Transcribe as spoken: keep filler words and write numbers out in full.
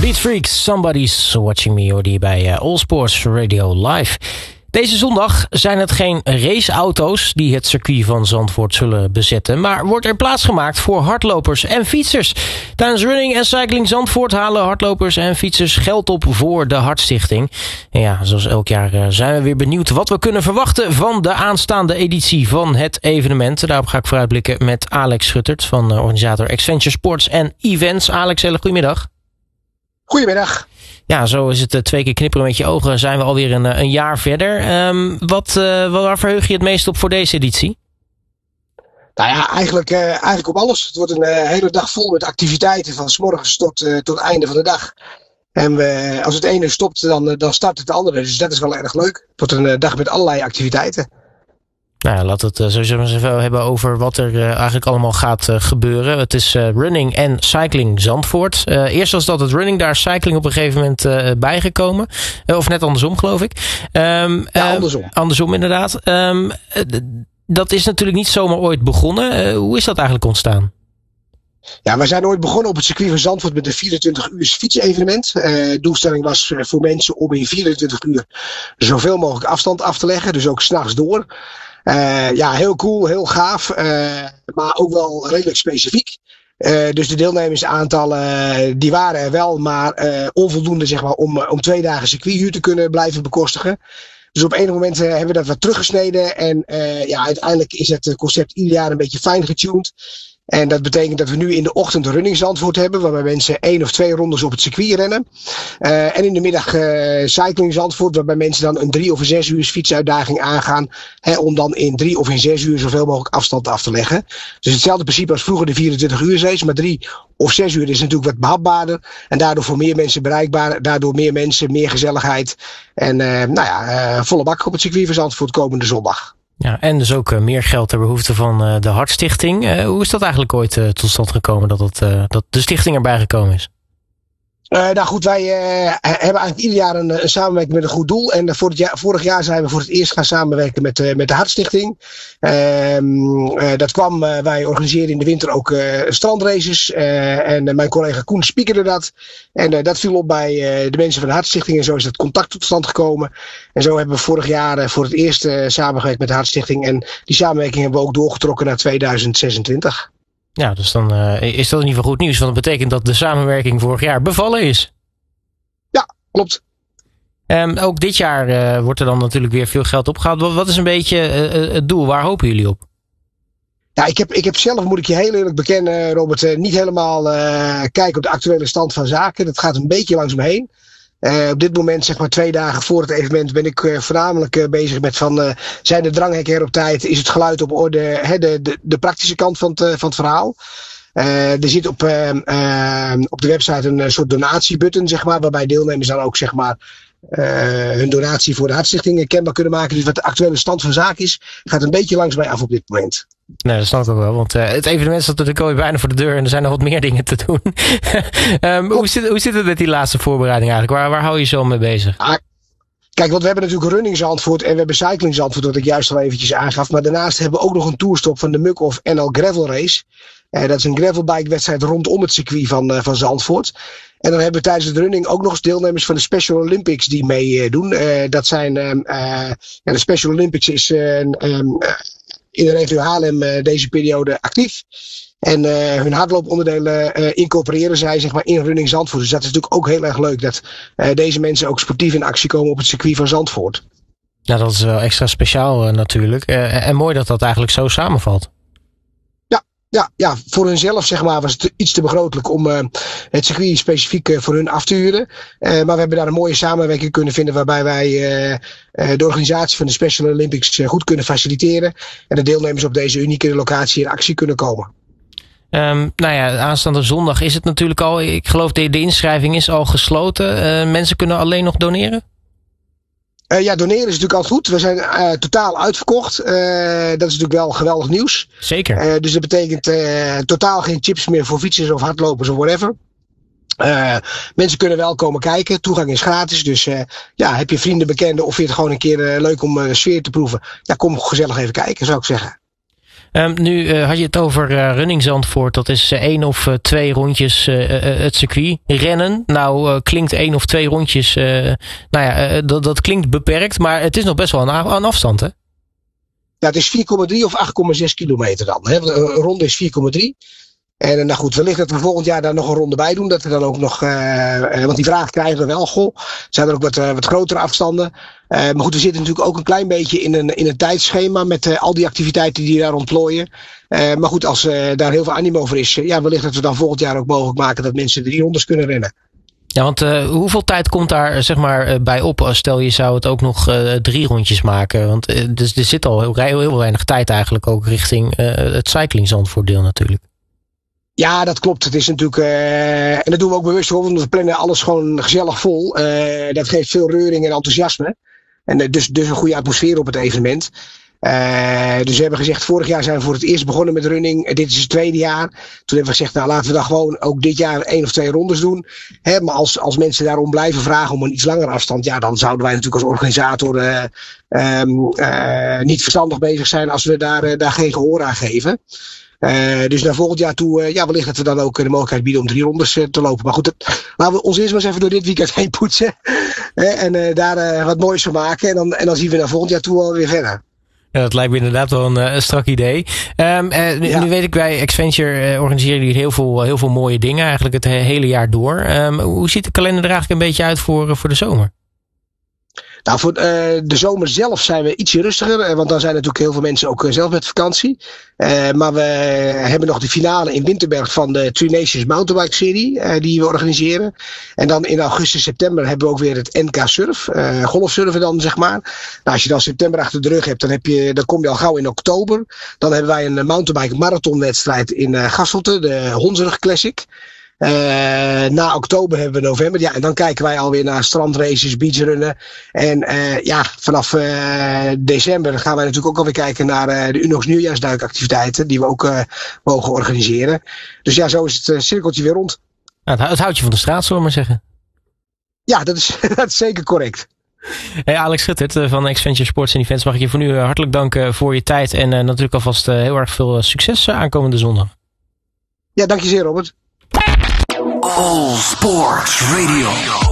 Beat Freaks, Somebody's Watching Me, hoorde je bij uh, All Sports Radio Live. Deze zondag zijn het geen raceauto's die het circuit van Zandvoort zullen bezetten, maar wordt er plaats gemaakt voor hardlopers en fietsers. Tijdens Running en Cycling Zandvoort halen hardlopers en fietsers geld op voor de Hartstichting. En ja, zoals elk jaar uh, zijn we weer benieuwd wat we kunnen verwachten van de aanstaande editie van het evenement. Daarop ga ik vooruitblikken met Alex Schuttert van uh, organisator Xventure Sports en Events. Alex, hele goedemiddag. Goedemiddag. Ja, zo is het uh, twee keer knipperen met je ogen. Zijn we alweer een, een jaar verder. Um, wat, uh, waar verheug je het meest op voor deze editie? Nou ja, eigenlijk, uh, eigenlijk op alles. Het wordt een uh, hele dag vol met activiteiten van 's morgens tot, uh, tot het einde van de dag. En we, als het ene stopt, dan, uh, dan start het andere. Dus dat is wel erg leuk. Het wordt een uh, dag met allerlei activiteiten. Nou ja, laten we het uh, sowieso eens even hebben over wat er uh, eigenlijk allemaal gaat uh, gebeuren. Het is uh, Running en Cycling Zandvoort. Uh, eerst was dat het running, daar cycling op een gegeven moment uh, bijgekomen. Uh, of net andersom, geloof ik. Um, ja, andersom. Uh, andersom, inderdaad. Um, uh, dat is natuurlijk niet zomaar ooit begonnen. Uh, hoe is dat eigenlijk ontstaan? Ja, wij zijn ooit begonnen op het circuit van Zandvoort met een vierentwintig uur fietsevenement. Uh, de doelstelling was uh, voor mensen om in vierentwintig uur zoveel mogelijk afstand af te leggen. Dus ook 's nachts door. Uh, ja, heel cool, heel gaaf, uh, maar ook wel redelijk specifiek. Uh, dus de deelnemersaantallen uh, die waren er wel, maar uh, onvoldoende zeg maar, om, om twee dagen circuithuur te kunnen blijven bekostigen. Dus op enig moment uh, hebben we dat wat teruggesneden en uh, ja, uiteindelijk is het concept ieder jaar een beetje fijn getuned. En dat betekent dat we nu in de ochtend Running Zandvoort hebben, waarbij mensen één of twee rondes op het circuit rennen. Uh, en in de middag uh, Cycling Zandvoort, waarbij mensen dan een drie of een zes uur fietsuitdaging aangaan. Hè, om dan in drie of in zes uur zoveel mogelijk afstand af te leggen. Dus hetzelfde principe als vroeger de vierentwintig uur race, maar drie of zes uur is natuurlijk wat behapbaarder. En daardoor voor meer mensen bereikbaar, daardoor meer mensen, meer gezelligheid. En uh, nou ja, uh, volle bak op het circuit van Zandvoort komende zondag. Ja, en dus ook uh, meer geld ter behoefte van uh, de Hartstichting. Uh, hoe is dat eigenlijk ooit uh, tot stand gekomen dat, het, uh, dat de stichting erbij gekomen is? Uh, nou goed, wij uh, hebben eigenlijk ieder jaar een, een samenwerking met een goed doel. En uh, voor het jaar, vorig jaar zijn we voor het eerst gaan samenwerken met, uh, met de Hartstichting. Uh, uh, dat kwam, uh, wij organiseren in de winter ook uh, strandraces. Uh, en uh, mijn collega Koen spiekerde dat. En uh, dat viel op bij uh, de mensen van de Hartstichting. En zo is dat contact tot stand gekomen. En zo hebben we vorig jaar uh, voor het eerst uh, samengewerkt met de Hartstichting. En die samenwerking hebben we ook doorgetrokken naar tweeduizend zesentwintig. Ja, dus dan uh, is dat in ieder geval goed nieuws. Want dat betekent dat de samenwerking vorig jaar bevallen is. Ja, klopt. Um, ook dit jaar uh, wordt er dan natuurlijk weer veel geld opgehaald. Wat, wat is een beetje uh, het doel? Waar hopen jullie op? Ja, ik heb, ik heb zelf, moet ik je heel eerlijk bekennen, Robert, uh, niet helemaal uh, kijken op de actuele stand van zaken. Dat gaat een beetje langs me heen. Uh, op dit moment, zeg maar twee dagen voor het evenement, ben ik uh, voornamelijk uh, bezig met van, uh, zijn de dranghekken er op tijd? Is het geluid op orde? Hè, de, de, de praktische kant van het, uh, van het verhaal. Uh, er zit op, uh, uh, op de website een uh, soort donatiebutton, zeg maar, waarbij deelnemers dan ook, zeg maar, uh, hun donatie voor de Hartstichting kenbaar kunnen maken. Dus wat de actuele stand van zaken is, gaat een beetje langs mij af op dit moment. Nee, dat snap ik ook wel, want uh, het evenement staat natuurlijk alweer bijna voor de deur en er zijn nog wat meer dingen te doen. um, hoe, zit, hoe zit het met die laatste voorbereiding eigenlijk? Waar, waar hou je zo mee bezig? Ah, kijk, want we hebben natuurlijk Running Zandvoort en we hebben Cycling Zandvoort, wat ik juist al eventjes aangaf. Maar daarnaast hebben we ook nog een toerstop van de Muck-Off N L Gravel Race. Uh, dat is een gravelbike wedstrijd rondom het circuit van, uh, van Zandvoort. En dan hebben we tijdens het running ook nog eens deelnemers van de Special Olympics die meedoen. Uh, dat zijn, uh, uh, ja, de Special Olympics is uh, um, uh, in de regio Haarlem uh, deze periode actief. En uh, hun hardlooponderdelen uh, incorporeren zij zeg maar, in Running Zandvoort. Dus dat is natuurlijk ook heel erg leuk dat uh, deze mensen ook sportief in actie komen op het circuit van Zandvoort. Ja, dat is wel extra speciaal uh, natuurlijk. Uh, en mooi dat dat eigenlijk zo samenvalt. Ja, ja, voor hunzelf zeg maar, was het iets te begrotelijk om uh, het circuit specifiek uh, voor hun af te huren. Uh, maar we hebben daar een mooie samenwerking kunnen vinden waarbij wij uh, uh, de organisatie van de Special Olympics uh, goed kunnen faciliteren. En de deelnemers op deze unieke locatie in actie kunnen komen. Um, nou ja, aanstaande zondag is het natuurlijk al, ik geloof de, de inschrijving is al gesloten. Uh, mensen kunnen alleen nog doneren? Uh, ja, doneren is natuurlijk altijd goed. We zijn uh, totaal uitverkocht. Uh, dat is natuurlijk wel geweldig nieuws. Zeker. Uh, dus dat betekent uh, totaal geen chips meer voor fietsers of hardlopers of whatever. Uh, mensen kunnen wel komen kijken. Toegang is gratis. Dus uh, ja, heb je vrienden, bekenden of vind je het gewoon een keer uh, leuk om uh, sfeer te proeven. Ja, kom gezellig even kijken, zou ik zeggen. Um, nu uh, had je het over uh, Running Zandvoort. Dat is uh, één of uh, twee rondjes uh, uh, het circuit. Rennen, nou uh, klinkt één of twee rondjes, uh, nou ja, uh, dat, dat klinkt beperkt. Maar het is nog best wel een, een afstand, hè? Ja, het is vier komma drie of acht komma zes kilometer dan. Hè? Een ronde is vier komma drie. En nou goed, wellicht dat we volgend jaar daar nog een ronde bij doen. Dat we dan ook nog, uh, want die vraag krijgen we wel. Goh, zijn er ook wat, uh, wat grotere afstanden. Uh, maar goed, we zitten natuurlijk ook een klein beetje in een, in een tijdschema met uh, al die activiteiten die daar ontplooien. Uh, maar goed, als uh, daar heel veel animo voor is, uh, ja, wellicht dat we dan volgend jaar ook mogelijk maken dat mensen drie rondes kunnen rennen. Ja, want uh, hoeveel tijd komt daar zeg maar uh, bij op? Stel je zou het ook nog uh, drie rondjes maken. Want uh, dus, er zit al heel, heel, heel weinig tijd eigenlijk ook richting uh, het Cycling Zandvoort deel natuurlijk. Ja, dat klopt. Het is natuurlijk, uh, en dat doen we ook bewust hoor, want we plannen alles gewoon gezellig vol. Uh, dat geeft veel reuring en enthousiasme. En uh, dus, dus een goede atmosfeer op het evenement. Uh, dus we hebben gezegd, vorig jaar zijn we voor het eerst begonnen met running. Uh, dit is het tweede jaar. Toen hebben we gezegd, nou laten we dan gewoon ook dit jaar één of twee rondes doen. Hè, maar als, als mensen daarom blijven vragen om een iets langere afstand, ja, dan zouden wij natuurlijk als organisator uh, um, uh, niet verstandig bezig zijn als we daar, uh, daar geen gehoor aan geven. Uh, dus naar volgend jaar toe, uh, ja, wellicht dat we dan ook de mogelijkheid bieden om drie rondes uh, te lopen. Maar goed, dat, laten we ons eerst maar eens even door dit weekend heen poetsen. Uh, en uh, daar uh, wat moois van maken. En dan, en dan zien we naar volgend jaar toe alweer verder. Ja, dat lijkt me inderdaad wel een, een strak idee. Um, uh, nu, ja. nu weet ik, bij Xventure uh, organiseren jullie heel veel, heel veel mooie dingen. Eigenlijk het hele jaar door. Um, hoe ziet de kalender er eigenlijk een beetje uit voor, voor de zomer? Nou, voor uh, de zomer zelf zijn we ietsje rustiger. Want dan zijn natuurlijk heel veel mensen ook zelf met vakantie. Uh, maar we hebben nog de finale in Winterberg van de Tri Nations Mountainbike Serie. Uh, die we organiseren. En dan in augustus, september hebben we ook weer het N K Surf. Uh, golfsurfen dan, zeg maar. Nou, als je dan september achter de rug hebt, dan, heb je, dan kom je al gauw in oktober. Dan hebben wij een mountainbike marathonwedstrijd in uh, Gasselte. De Honzerug Classic. Uh, na oktober hebben we november. Ja, en dan kijken wij alweer naar strandraces, beachrunnen. En uh, ja, vanaf uh, december gaan wij natuurlijk ook alweer kijken naar uh, de Unox nieuwjaarsduikactiviteiten. Die we ook uh, mogen organiseren. Dus ja, zo is het uh, cirkeltje weer rond. Nou, het houdt je van de straat, zullen we maar zeggen. Ja, dat is, dat is zeker correct. Hey Alex Schuttert van Xventure Sports en Events. Mag ik je voor nu hartelijk danken voor je tijd. En uh, natuurlijk alvast uh, heel erg veel succes uh, aankomende zondag. Ja, dank je zeer, Robert. All Sports Radio.